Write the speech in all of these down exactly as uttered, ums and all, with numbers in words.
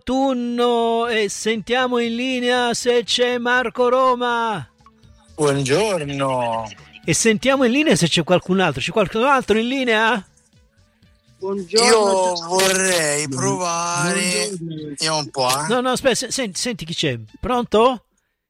autunno e sentiamo in linea se c'è Marco Roma. Buongiorno. E sentiamo in linea se c'è qualcun altro. C'è qualcun altro in linea? Buongiorno. Io vorrei provare. Io un po', eh. No, no, aspetta, senti, senti chi c'è. Pronto?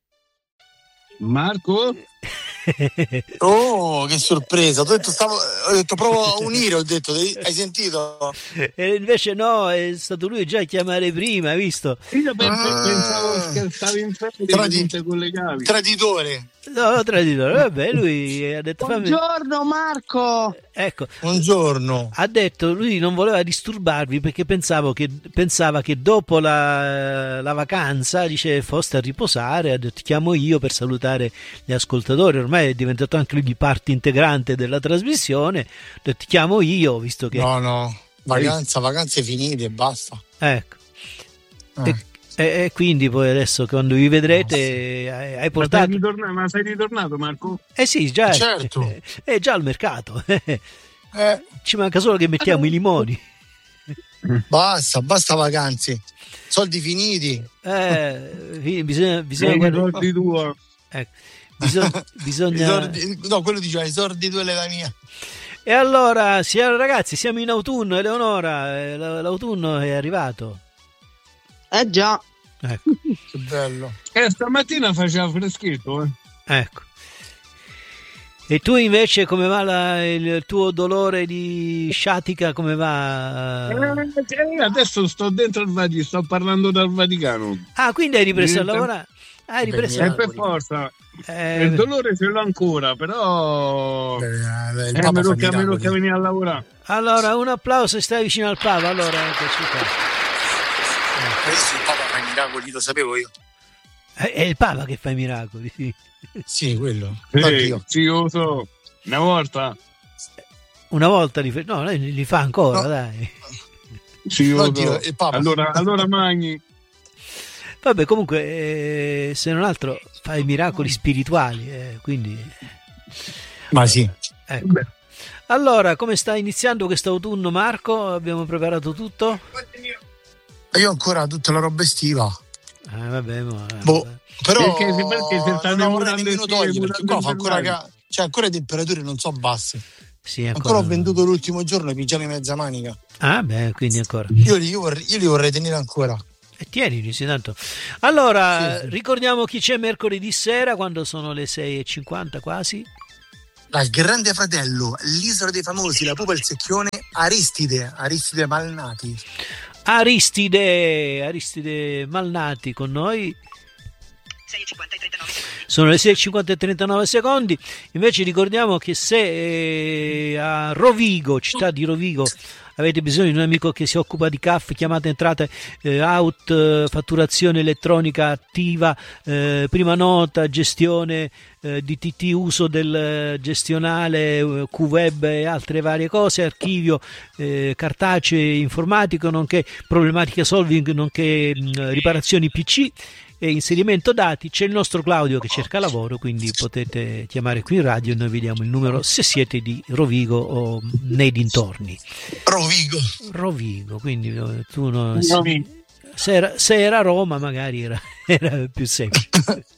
Marco? Oh, che sorpresa! Ho detto, stavo, ho detto provo a unire, ho detto, hai sentito? E invece no, è stato lui già a chiamare prima, hai visto? Io pensavo ah, che stavi in ferie, Tradi- te collegavi. Traditore. No, traditore, vabbè, lui ha detto buongiorno fammi... Marco. Ecco. Buongiorno. Ha detto, lui non voleva disturbarvi perché pensavo che, pensava che dopo la, la vacanza, dice, foste a riposare, ha detto chiamo io per salutare gli ascoltatori, ormai è diventato anche lui parte integrante della trasmissione, ha detto chiamo io, visto che... No, no, vacanza, vacanze finite e basta. Ecco. Ah. E, E, e quindi poi adesso quando vi vedrete hai, hai portato. Ma sei, ritornato, ma sei ritornato, Marco? Eh sì, già. Certo. È, è già al mercato. Eh. Ci manca solo che mettiamo i limoni. Basta, basta vacanze. Soldi finiti. Eh, bisogna, bisogna guardare. Soldi tua. Ecco. Bisogna, bisogna... Esordi, no, quello diceva i sordi tu e la mia. E allora, siamo, ragazzi, siamo in autunno, Eleonora, l'autunno è arrivato. Eh già. Ecco. Che bello. Eh, stamattina faceva freschetto, eh. Ecco. E tu invece come va la, il tuo dolore di sciatica, come va? Eh, adesso sto dentro il Vaticano, sto parlando dal Vaticano. Ah, quindi hai ripreso Diventa... a lavorare? Ah, hai ripreso a per forza. Eh... Il dolore ce l'ho ancora, però Beh, il eh, me lo che venire a lavorare. Allora, un applauso, stai vicino al Papa, allora ecco, adesso il Papa fa i miracoli, lo sapevo io. È il Papa che fa i miracoli, sì. Sì, quello. Sì, sì, io lo so. Una volta. Una volta li fa, no, li fa ancora, no. Dai. Sì, io lo so. Il Papa. Allora, allora Magni. Vabbè, comunque, eh, se non altro fa i miracoli spirituali, eh, quindi. Ma sì. Ecco. Beh. Allora, come sta iniziando quest'autunno, Marco? Abbiamo preparato tutto? Io ancora tutta la roba estiva. Ah, vabbè, ma... Boh, però perché, perché se stanno non vorrei nemmeno togliere, perché qua fa ancora ca- cioè ancora le temperature non so basse. Sì, ancora... ancora ho venduto l'ultimo giorno i pigiami mezza manica. Ah, beh, quindi ancora. Io li, io vorrei, io li vorrei tenere ancora. E tienili, sì, tanto. Allora, sì, sì. Ricordiamo chi c'è mercoledì sera, quando sono le sei e cinquanta quasi. Dal Grande Fratello, l'Isola dei Famosi, la Pupa e il Secchione, Aristide, Aristide Malnati. Aristide, Aristide Malnati con noi. Sono le sei e cinquanta e trentanove secondi. Invece ricordiamo che se eh, a Rovigo, città di Rovigo, avete bisogno di un amico che si occupa di C A F, chiamate entrate, eh, out, eh, fatturazione elettronica attiva, eh, prima nota, gestione eh, di T T, uso del gestionale, eh, Q web e altre varie cose, archivio eh, cartaceo informatico, nonché problematica solving, nonché mh, riparazioni P C e inserimento dati. C'è il nostro Claudio che cerca lavoro, quindi potete chiamare qui in radio e noi vediamo il numero se siete di Rovigo o nei dintorni. Rovigo Rovigo, quindi tu non, se, era, se era Roma magari era, era più semplice.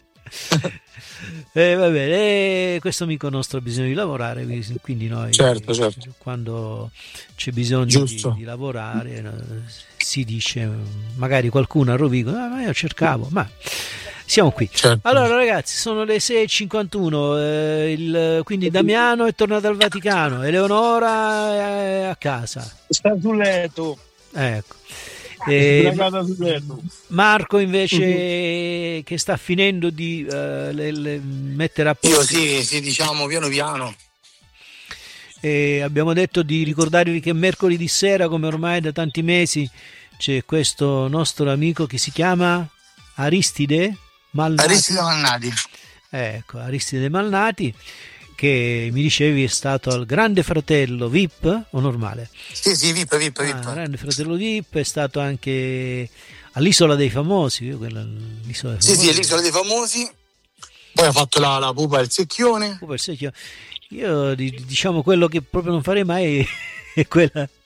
Eh, va bene, eh, questo amico nostro ha bisogno di lavorare, quindi noi certo, certo. quando c'è bisogno di, di lavorare si dice, magari qualcuno a Rovigo, ah, ma io cercavo, ma siamo qui. Certo. Allora ragazzi, sono le sei e cinquantuno, eh, il, quindi Damiano è tornato al Vaticano, Eleonora è a casa. Sta sul letto. Ecco. Eh, sul Marco invece uh-huh. che sta finendo di uh, le, le, mettere a posto. Io sì, sì, diciamo piano piano. E abbiamo detto di ricordarvi che mercoledì sera, come ormai da tanti mesi, c'è questo nostro amico che si chiama Aristide Malnati. Aristide Malnati. Ecco, Aristide Malnati, che mi dicevi è stato al Grande Fratello V I P o normale? Sì, sì, V I P, V I P, ah, V I P. Grande Fratello V I P, è stato anche all'Isola dei Famosi, quella, l'isola dei sì, famosi. Sì, l'Isola dei Famosi. Poi ha fatto la, la Pupa e il Secchione. Pupa e il Secchione. Io diciamo quello che proprio non farei mai è quella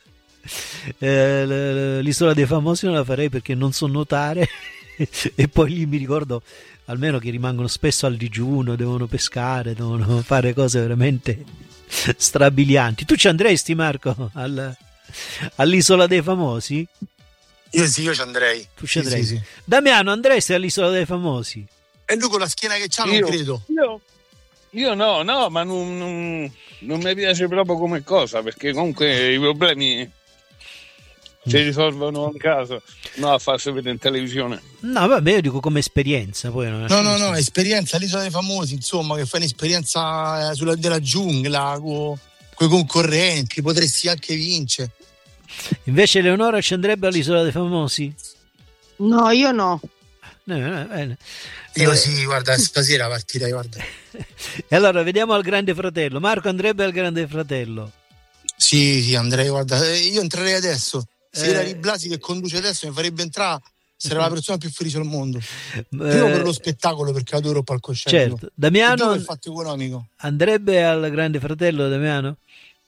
eh, l'isola dei famosi non la farei perché non so nuotare e poi lì mi ricordo almeno che rimangono spesso al digiuno, devono pescare, devono fare cose veramente strabilianti. Tu ci andresti, Marco, al, all'isola dei famosi? Io sì, io ci andrei. Tu ci andrei. Sì, sì, sì. Damiano, andresti all'isola dei famosi? E lui con la schiena che c'ha non Io- credo. Io, io no, no, ma non, non, non mi piace proprio come cosa, perché comunque i problemi si risolvono in casa, no a farsi vedere in televisione. No, vabbè, io dico come esperienza. Poi non No, no, no, esperienza all'isola dei famosi, insomma, che fai un'esperienza eh, sulla, della giungla, con i concorrenti, potresti anche vincere. Invece Eleonora ci andrebbe all'isola dei famosi? No, io no. No, no, bene. Io Eh, sì, guarda, stasera partirei, guarda. E allora vediamo al Grande Fratello. Marco andrebbe al Grande Fratello. Sì, sì, andrei, guarda, eh, io entrerei adesso. Se era Eh. Riblasi che conduce adesso mi farebbe entrare, sarei la persona più felice al mondo. Eh, Primo per lo spettacolo, perché adoro il palcoscenico. certo. E Damiano due per il fatto economico. andrebbe al Grande Fratello, Damiano?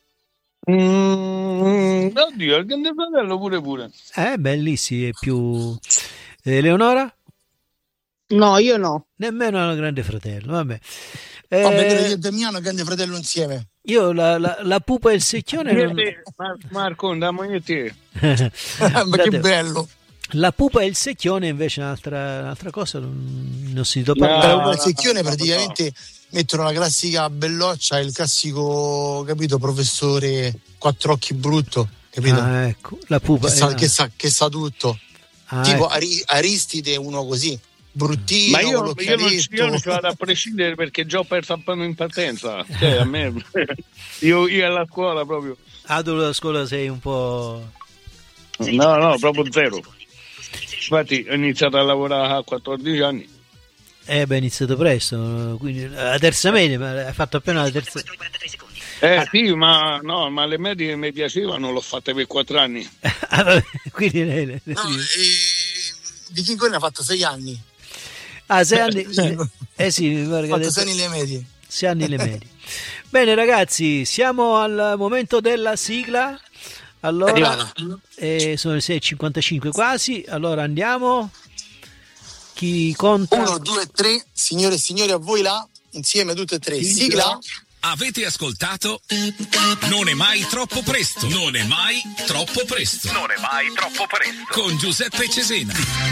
Mm, oddio, il Grande Fratello pure pure. Eh, beh, lì sì, è più... Eh, Eleonora? No, io no. Nemmeno al Grande Fratello, vabbè. Fa vedere Eh, io e Damiano Grande Fratello insieme. io la, la, la pupa e il secchione non... Mar- Marco, andiamo io e te. Ma che bello. La pupa e il secchione invece è un'altra, un'altra cosa, non, non si No, parla. Però no, il secchione no, praticamente mettono la classica belloccia, il classico, capito, professore quattro occhi brutto, capito? Ah, ecco, la pupa che, sa, eh, che, sa, che sa tutto. ah, Tipo ecco. Ari- Aristide, uno così, bruttino, Ma io, con io non, ci- io non l'occhialetto. ci vado a prescindere perché già ho perso a panno in partenza. Cioè, a me, io, io alla scuola proprio. Ah, tu alla scuola sei un po'... No, no, proprio zero. Infatti ho iniziato a lavorare a quattordici anni. Eh beh, è iniziato presto, quindi la terza media, ma hai fatto appena la terza... Eh sì, ma no, ma le medie mi piacevano, l'ho fatte per quattro anni. Ah, vabbè, quindi... le- le- No, eh, Di King ha fatto sei anni. Ah, sei anni... Eh sì, mi pare Ha che fatto adesso- sei anni le medie. sei anni le medie. Bene ragazzi, siamo al momento della sigla. Allora, Arrivata. eh, sono le sei e cinquantacinque quasi, allora andiamo. Chi conta? Uno, due, tre, signore e signori, a voi là, insieme tutte e tre. Sigla. Avete ascoltato? Non è mai troppo presto. Non è mai troppo presto. Non è mai troppo presto. Con Giuseppe Cesena.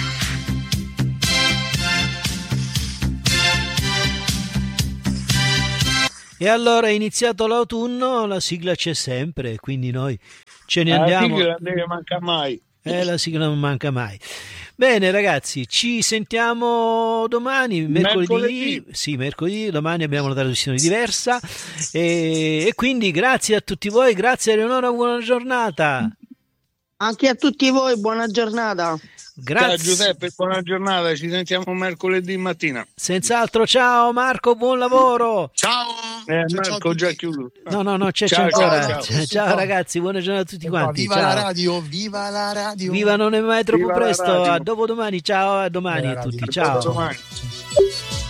E allora è iniziato l'autunno, la sigla c'è sempre, quindi noi ce ne La andiamo. sigla non deve manca mai. Eh, la sigla non manca mai. Bene ragazzi, ci sentiamo domani, mercoledì. Mercoledì. Sì, mercoledì, domani abbiamo una trasmissione diversa. E, e quindi grazie a tutti voi, grazie Eleonora, buona giornata. Anche a tutti voi, buona giornata. Grazie. Ciao Giuseppe, buona giornata, ci sentiamo mercoledì mattina. Senz'altro, ciao Marco, buon lavoro. Ciao. Eh, Ciao, ciao a Marco tutti. già chiuso. No, no, no, c'è, c'è Ciao, ancora. ciao, Ciao, ciao. ragazzi, buona giornata a tutti quanti. Viva ciao. la radio, viva la radio. Viva, non è mai troppo Viva la presto. radio. A dopodomani, ciao, a domani Viva a la tutti. radio. Ciao. Domani.